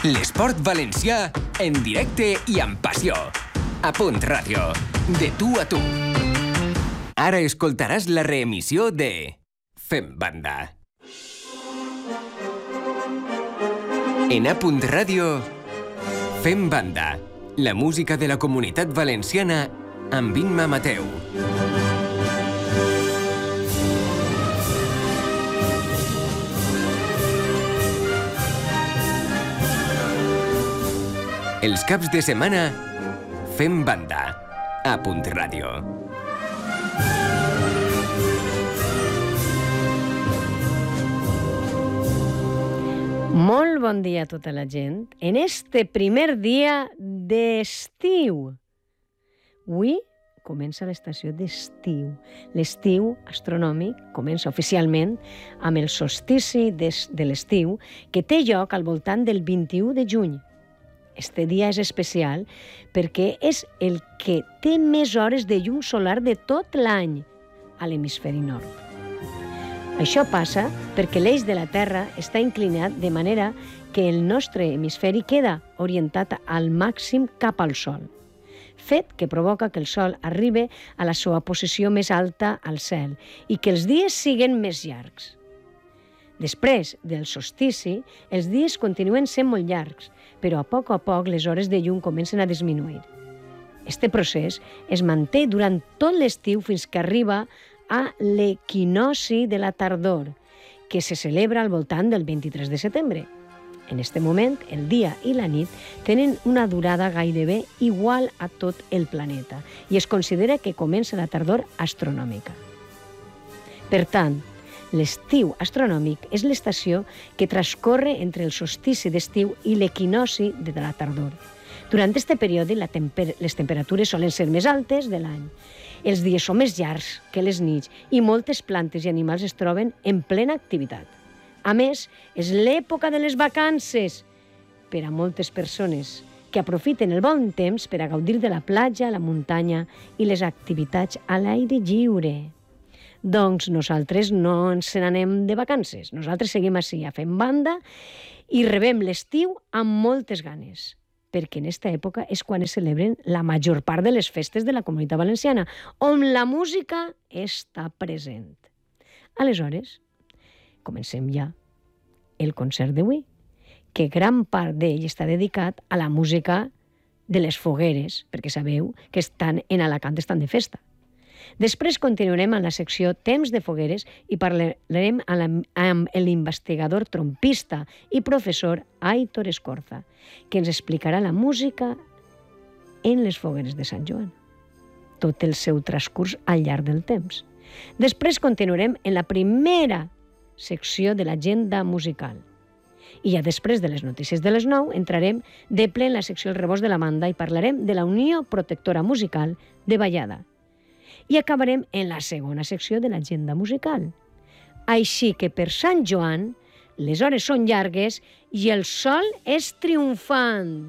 L'esport valencià en directe i amb passió. A Punt Ràdio, de tu a tu. Ara escoltaràs la reemissió de Fem Banda. En A Punt Ràdio, Fem Banda, la música de la comunitat valenciana amb Imma Mateu. Els caps de setmana, Fem Banda, a Punt Ràdio. Molt bon dia a tota la gent. En este primer dia d'estiu. Avui comença l'estació d'estiu. L'estiu astronòmic comença oficialment amb el solstici de l'estiu que té lloc al voltant del 21 de juny. Este dia és especial perquè és el que té més hores de llum solar de tot l'any a l'hemisferi nord. Això passa perquè l'eix de la Terra està inclinat de manera que el nostre hemisferi queda orientat al màxim cap al Sol, fet que provoca que el Sol arribi a la seva posició més alta al cel i que els dies siguin més llargs. Després del solstici, els dies continuen sent molt llargs, però a poc les hores de llum comencen a disminuir. Este procés es manté durant tot l'estiu fins que arriba a l'equinocci de la tardor, que se celebra al voltant del 23 de setembre. En este moment, el dia i la nit tenen una durada gairebé igual a tot el planeta i es considera que comença la tardor astronòmica. Per tant, l'estiu astronòmic és l'estació que transcorre entre el solstici d'estiu i l'equinocci de la tardor. Durant aquest període, les temperatures solen ser més altes de l'any. Els dies són més llargs que les nits i moltes plantes i animals es troben en plena activitat. A més, és l'època de les vacances per a moltes persones que aprofiten el bon temps per a gaudir de la platja, la muntanya i les activitats a l'aire lliure. Doncs nosaltres no ens n'anem de vacances. Nosaltres seguim així a Fem Banda i rebem l'estiu amb moltes ganes, perquè en aquesta època és quan es celebren la major part de les festes de la Comunitat Valenciana, on la música està present. Aleshores, comencem ja el concert d'avui, que gran part d'ell està dedicat a la música de les fogueres, perquè sabeu que estan en Alacant, estan de festa. Després continuarem en la secció Temps de fogueres i parlarem amb l'investigador trompista i professor Aitor Escorza, que ens explicarà la música en les fogueres de Sant Joan, tot el seu transcurs al llarg del temps. Després continuarem en la primera secció de l'agenda musical. I ja després de les notícies de les 9 entrarem de ple en la secció El Rebost de la Banda i parlarem de la Unió Protectora Musical de Vallada. I acabarem en la segona secció de l'agenda musical. Així que per Sant Joan les hores són llargues i el sol és triomfant.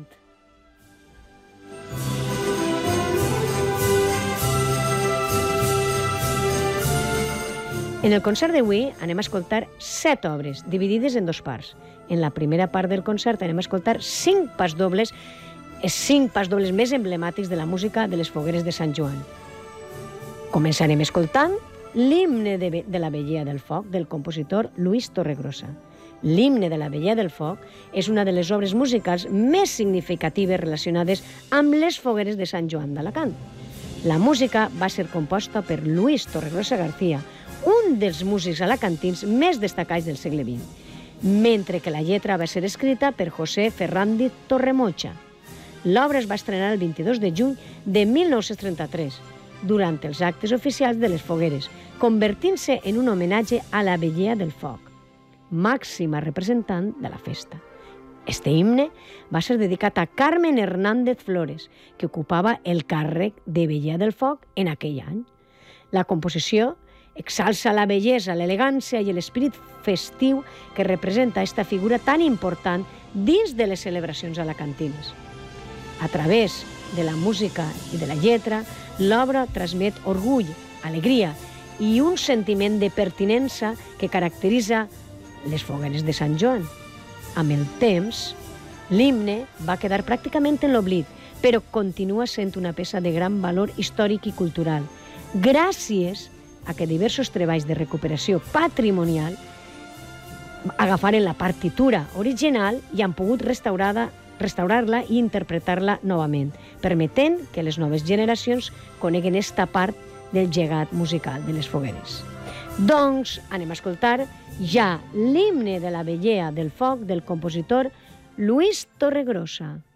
En el concert d'avui anem a escoltar 7 obres, dividides en 2 parts. En la primera part del concert anem a escoltar 5 pasdobles, els 5 pasdobles més emblemàtics de la música de les fogueres de Sant Joan. Començarem escoltant l'himne de la Vegueria del Foc del compositor Luis Torregrossa. L'himne de la Vegueria del Foc és una de les obres musicals més significatives relacionades amb les fogueres de Sant Joan d'Alacant. La música va ser composta per Luis Torregrossa García, un dels músics alacantins més destacats del segle XX, mentre que la lletra va ser escrita per José Ferrandi Torremocha. L'obra es va estrenar el 22 de juny de 1933, durant els actes oficials de les fogueres, convertint-se en un homenatge a la Vegueria del Foc, màxima representant de la festa. Este himne va ser dedicat a Carmen Hernández Flores, que ocupava el càrrec de Vegueria del Foc en aquell any. La composició exalça la bellesa, l'elegància i l'esperit festiu que representa aquesta figura tan important dins de les celebracions alacantines. A través de la música i de la lletra, l'obra transmet orgull, alegria i un sentiment de pertinença que caracteritza les fogueres de Sant Joan. Amb el temps, L'himne va quedar pràcticament en l'oblit, però continua sent una peça de gran valor històric i cultural, gràcies a que diversos treballs de recuperació patrimonial agafaren la partitura original i han pogut restaurar-la i interpretar-la novament, permetent que les noves generacions coneguen esta part del llegat musical de les fogueres. Doncs anem a escoltar ja l'himne de la Vellea del Foc del compositor Luis Torregrossa.